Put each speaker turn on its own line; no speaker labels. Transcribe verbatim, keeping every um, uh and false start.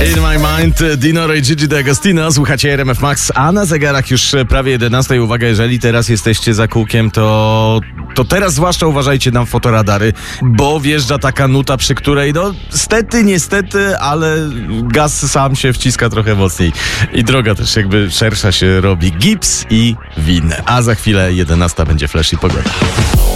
In My Mind, Dinoro i Gigi D'Agostino. Słuchacie R M F Max, a na zegarach już prawie jedenasta. Uwaga, jeżeli teraz jesteście za kółkiem, to, to teraz zwłaszcza uważajcie na fotoradary, bo wjeżdża taka nuta, przy której no stety, niestety, ale gaz sam się wciska trochę mocniej i droga też jakby szersza się robi. Gips i win. A za chwilę jedenasta będzie flash i pogoda.